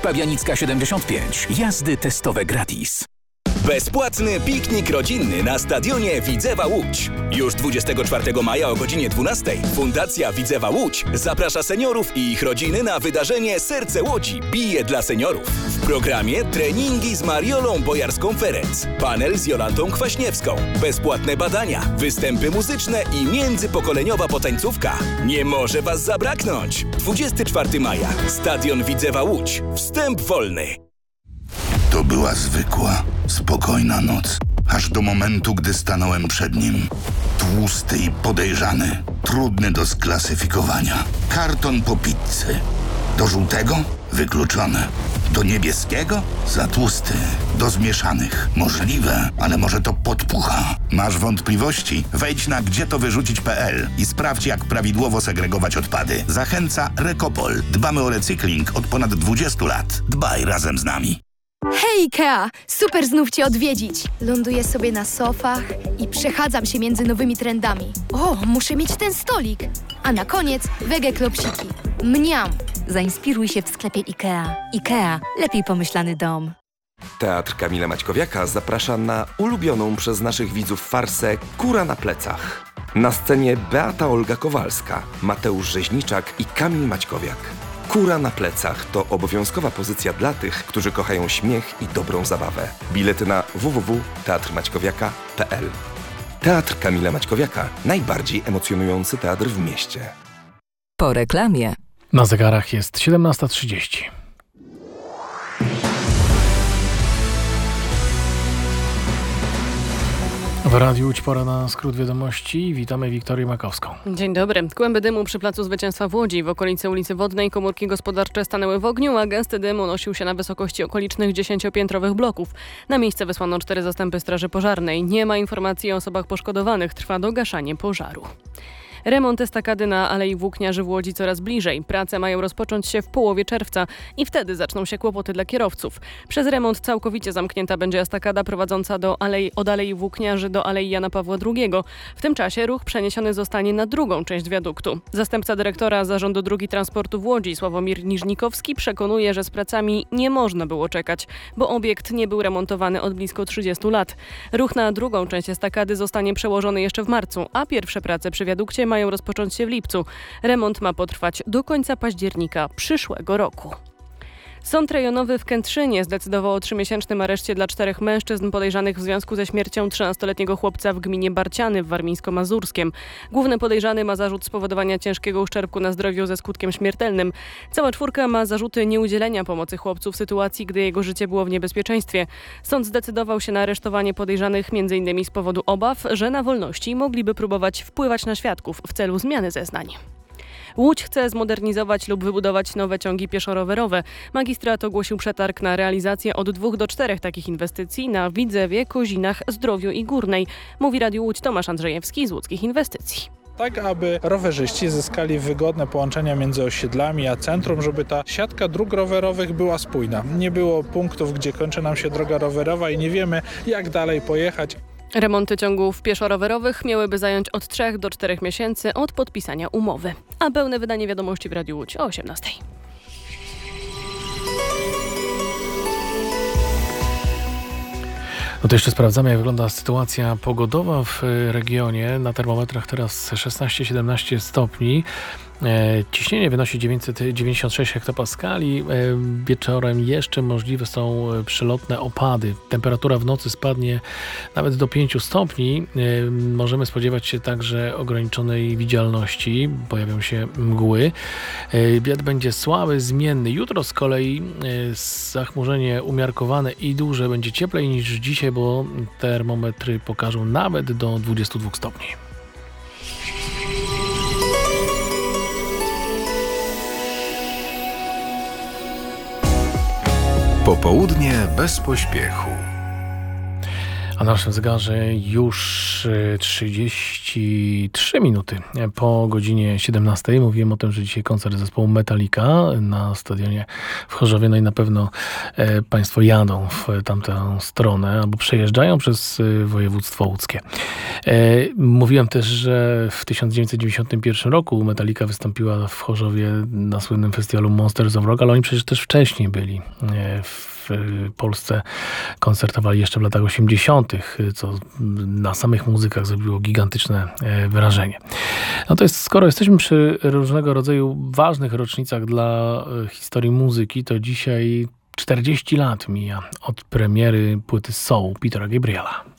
Pawianicka 75. Jazdy testowe gratis. Bezpłatny piknik rodzinny na stadionie Widzewa Łódź. Już 24 maja o godzinie 12 Fundacja Widzewa Łódź zaprasza seniorów i ich rodziny na wydarzenie Serce Łodzi bije dla seniorów. W programie treningi z Mariolą Bojarską-Ferenc, panel z Jolantą Kwaśniewską, bezpłatne badania, występy muzyczne i międzypokoleniowa potańcówka. Nie może Was zabraknąć! 24 maja. Stadion Widzewa Łódź. Wstęp wolny. To była zwykła, spokojna noc. Aż do momentu, gdy stanąłem przed nim. Tłusty i podejrzany. Trudny do sklasyfikowania. Karton po pizzy. Do żółtego? Wykluczone. Do niebieskiego? Za tłusty. Do zmieszanych? Możliwe, ale może to podpucha. Masz wątpliwości? Wejdź na gdzietowyrzucić.pl i sprawdź, jak prawidłowo segregować odpady. Zachęca Recopol. Dbamy o recykling od ponad 20 lat. Dbaj razem z nami. Hej Ikea! Super znów Cię odwiedzić! Ląduję sobie na sofach i przechadzam się między nowymi trendami. O, muszę mieć ten stolik! A na koniec wege klopsiki. Mniam! Zainspiruj się w sklepie IKEA. IKEA. Lepiej pomyślany dom. Teatr Kamila Maćkowiaka zaprasza na ulubioną przez naszych widzów farsę Kura na plecach. Na scenie Beata Olga Kowalska, Mateusz Rzeźniczak i Kamil Maćkowiak. Kura na plecach to obowiązkowa pozycja dla tych, którzy kochają śmiech i dobrą zabawę. Bilety na www.teatrmaćkowiaka.pl. Teatr Kamila Maćkowiaka. Najbardziej emocjonujący teatr w mieście. Po reklamie. Na zegarach jest 17:30. W Radiu Łódź pora na skrót wiadomości. Witamy Wiktorię Makowską. Dzień dobry. Kłęby dymu przy Placu Zwycięstwa w Łodzi. W okolicy ulicy Wodnej komórki gospodarcze stanęły w ogniu, a gęsty dym unosił się na wysokości okolicznych 10-piętrowych bloków. Na miejsce wysłano 4 zastępy straży pożarnej. Nie ma informacji o osobach poszkodowanych. Trwa dogaszanie pożaru. Remont estakady na Alei Włókniarzy w Łodzi coraz bliżej. Prace mają rozpocząć się w połowie czerwca i wtedy zaczną się kłopoty dla kierowców. Przez remont całkowicie zamknięta będzie estakada prowadząca od Alei Włókniarzy do Alei Jana Pawła II. W tym czasie ruch przeniesiony zostanie na drugą część wiaduktu. Zastępca dyrektora Zarządu Dróg i Transportu w Łodzi, Sławomir Niżnikowski, przekonuje, że z pracami nie można było czekać, bo obiekt nie był remontowany od blisko 30 lat. Ruch na drugą część estakady zostanie przełożony jeszcze w marcu, a pierwsze prace przy wiadukcie mają rozpocząć się w lipcu. Remont ma potrwać do końca października przyszłego roku. Sąd rejonowy w Kętrzynie zdecydował o 3-miesięcznym areszcie dla 4 mężczyzn podejrzanych w związku ze śmiercią 13-letniego chłopca w gminie Barciany w Warmińsko-Mazurskiem. Główny podejrzany ma zarzut spowodowania ciężkiego uszczerbku na zdrowiu ze skutkiem śmiertelnym. Cała 4 ma zarzuty nieudzielenia pomocy chłopcu w sytuacji, gdy jego życie było w niebezpieczeństwie. Sąd zdecydował się na aresztowanie podejrzanych m.in. z powodu obaw, że na wolności mogliby próbować wpływać na świadków w celu zmiany zeznań. Łódź chce zmodernizować lub wybudować nowe ciągi pieszo-rowerowe. Magistrat ogłosił przetarg na realizację od 2 do 4 takich inwestycji na Widzewie, Kozinach, Zdrowiu i Górnej. Mówi Radiu Łódź Tomasz Andrzejewski z Łódzkich Inwestycji. Tak, aby rowerzyści zyskali wygodne połączenia między osiedlami a centrum, żeby ta siatka dróg rowerowych była spójna. Nie było punktów, gdzie kończy nam się droga rowerowa i nie wiemy, jak dalej pojechać. Remonty ciągów pieszo-rowerowych miałyby zająć od 3 do 4 miesięcy od podpisania umowy. A pełne wydanie wiadomości w Radiu Łódź o 18:00. No to jeszcze sprawdzamy, jak wygląda sytuacja pogodowa w regionie. Na termometrach teraz 16-17 stopni. Ciśnienie wynosi 996 hektopaskali. Wieczorem jeszcze możliwe są przelotne opady. Temperatura w nocy spadnie nawet do 5 stopni. Możemy spodziewać się także ograniczonej widzialności. Pojawią się mgły. Wiatr będzie słaby, zmienny. Jutro z kolei zachmurzenie umiarkowane i duże. Będzie cieplej niż dzisiaj, bo termometry pokażą nawet do 22 stopni. Popołudnie bez pośpiechu. A na naszym zegarze już 33 minuty po godzinie 17. Mówiłem o tym, że dzisiaj koncert zespołu Metallica na stadionie w Chorzowie. No i na pewno Państwo jadą w tamtą stronę albo przejeżdżają przez województwo łódzkie. Mówiłem też, że w 1991 roku Metallica wystąpiła w Chorzowie na słynnym festiwalu Monsters of Rock, ale oni przecież też wcześniej byli w Polsce, koncertowali jeszcze w latach 80., co na samych muzykach zrobiło gigantyczne wrażenie. No to jest, skoro jesteśmy przy różnego rodzaju ważnych rocznicach dla historii muzyki, to dzisiaj 40 lat mija od premiery płyty Soul Petera Gabriela.